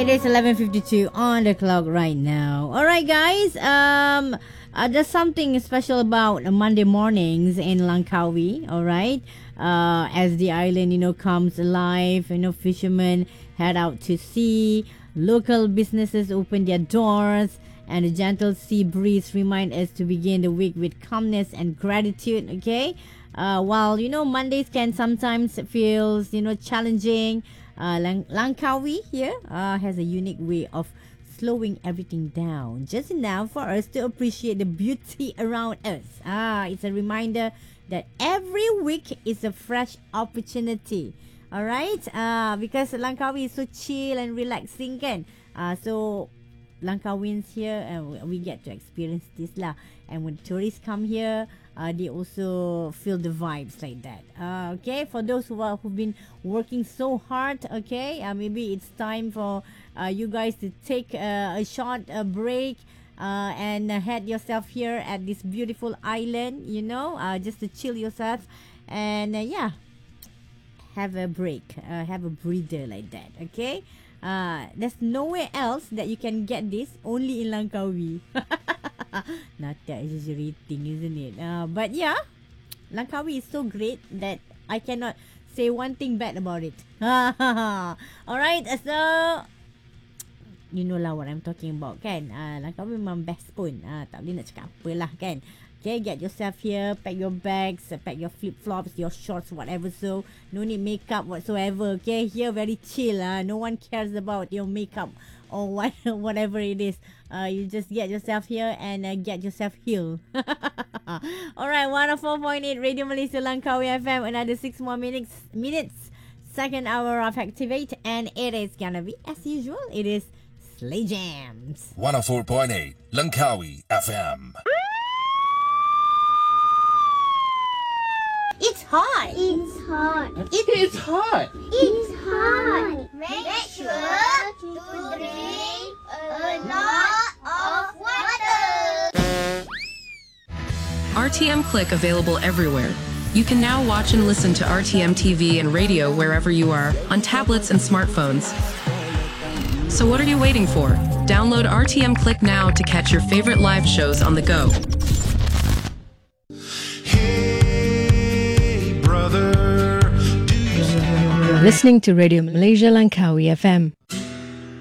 It is 11:52 on the clock right now. All right, guys. There's something special about Monday mornings in Langkawi. All right. As the island, comes alive, fishermen head out to sea. Local businesses open their doors, and a gentle sea breeze remind us to begin the week with calmness and gratitude. Okay. While Mondays can sometimes feel challenging, Langkawi here has a unique way of slowing everything down just enough for us to appreciate the beauty around us. It's a reminder that every week is a fresh opportunity. All right, because Langkawi is so chill and relaxing, kan? So Langkawians here, we get to experience this lah. And when tourists come here, they also feel the vibes like that. Okay, for those who've been working so hard, okay, maybe it's time for you guys to take a short break and head yourself here at this beautiful island, just to chill yourself and have a break, have a breather like that. Okay. There's nowhere else that you can get this, only in Langkawi. Not that exaggerating, isn't it? But yeah, Langkawi is so great that I cannot say one thing bad about it. Alright, so you know lah what I'm talking about, kan? Langkawi memang best pun. Tak boleh nak cakap apa lah, kan? Okay, get yourself here, pack your bags, pack your flip-flops, your shorts, whatever. So, no need makeup whatsoever. Okay, here very chill. No one cares about your makeup or whatever it is. You just get yourself here and get yourself healed. Alright, 104.8 Radio Malaysia Langkawi FM. Another 6 more minutes. Second hour of Activate. And it is gonna be, as usual, it is Slay Jams. 104.8 Langkawi FM. It's hot. It's hot. It's hot. It's hot. Make sure to drink a lot of water. RTM Click available everywhere. You can now watch and listen to RTM TV and radio wherever you are on tablets and smartphones. So what are you waiting for? Download RTM Click now to catch your favorite live shows on the go. You're listening to Radio Malaysia Langkawi FM.